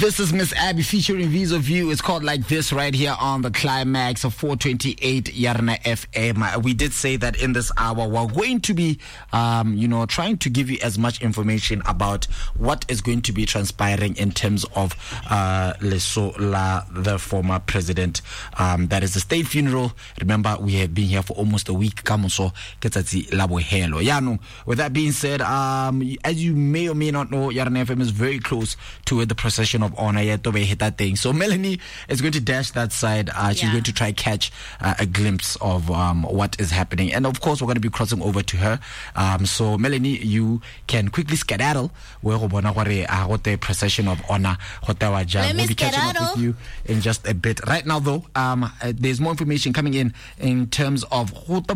This is Miss Abby featuring Visa View. It's called Like This right here on the climax of 428 Yarna FM. We did say that in this hour we're going to be, trying to give you as much information about what is going to be transpiring in terms of Lesola, the former president. That is the state funeral. Remember, we have been here for almost a week. With that being said, as you may or may not know, Yarna FM is very close to where the procession of honor yet to hit that thing. So Melanie is going to dash that side. She's going to try catch a glimpse of what is happening, and of course we're going to be crossing over to her. So Melanie, you can quickly skedaddle where the procession of honor. We'll be catching up with you in just a bit. Right now though, there's more information coming in terms of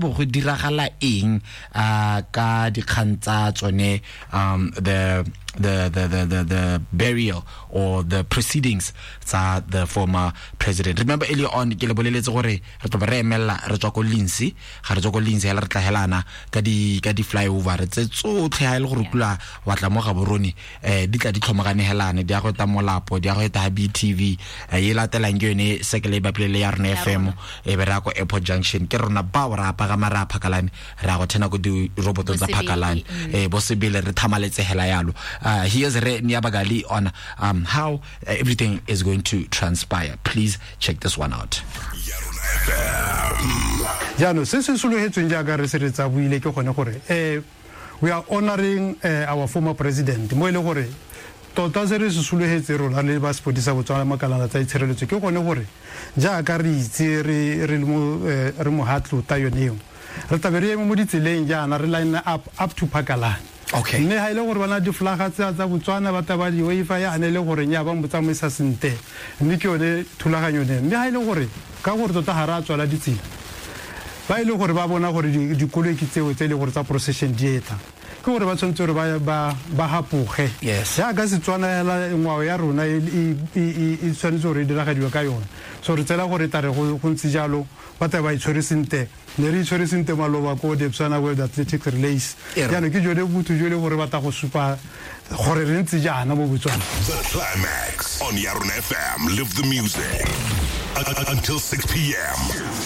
the burial or the proceedings of the former president. Remember earlier on ke le boleletse gore re tlo re emela re tswa ko Lindsay hela re tlahelana ka di flyover re tsotlhe ha ile go rutula wa tla mo ga boroni di tla di tlhomagane helane di a go ta molapo di a go ta BTV e latelang ke yone sekele ba plele ya rena FM e be ra ko Airport Junction ke rona ba ra pa ga mara phakalane ra go thena go di robot tsa phakalane bo sebele re thamaletse hela yalo. Here's Re Niabagali on how everything is going to transpire. Please check this one out. We are honoring our former president. Tota se re susulehetse rona le ba sepodisa botswana makalana tsa itshireletso ke gone gore jaaka re itse re mo hatlo ta yone eo re tabere mo ditseleng jana re line up to Pakalane. Okay. Ne ha ile gore bana di flaga tsa botswana ba taba di Wi-Fi ya ane le gore nya ba motsamisa sente mme ke yone thulaganyo ne mme ha ile gore ka gore tota hara tswala ditsela ba ile gore ba bona gore dikoloi ke tseo tse le gore tsa procession dieta ke gore ba tshwantse gore ba hapoge ya ga se tswana la ngwao ya rona e tshwantse gore diragadiwa ka yona so re tsela gore tare go ntse jalo ba taba itshweresente le re itshweresente maloba ko de Botswana World Athletic Relays ya no ke jone butho jole gore ba ta go supa gore re ntse jana mo Botswana. The climax on Yarna FM. Live the music until 6 p.m.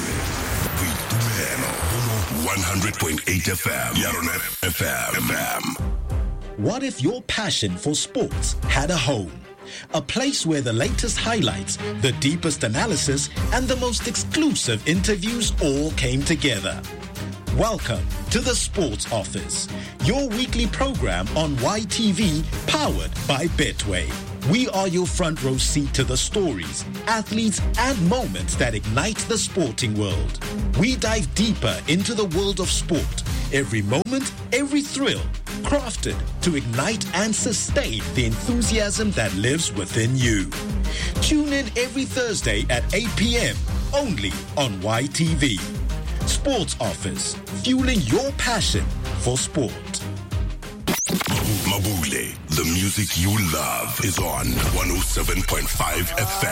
100.8 FM. Yarna FM. What if your passion for sports had a home? A place where the latest highlights, the deepest analysis, and the most exclusive interviews all came together. Welcome to the Sports Office, your weekly program on YTV, powered by Betway. We are your front row seat to the stories, athletes, and moments that ignite the sporting world. We dive deeper into the world of sport. Every moment, every thrill, crafted to ignite and sustain the enthusiasm that lives within you. Tune in every Thursday at 8 p.m. only on YTV. Sports Office, fueling your passion for sport. Mabule, the music you love is on 107.5 FM.